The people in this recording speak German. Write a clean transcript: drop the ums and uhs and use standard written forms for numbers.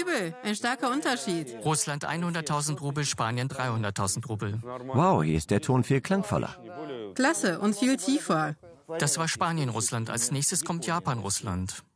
übel. Ein starker Unterschied. Russland 100.000 Rubel, Spanien 300.000 Rubel. Wow, hier ist der Ton viel klangvoller. Klasse und viel tiefer. Das war Spanien-Russland. Als nächstes kommt Japan-Russland.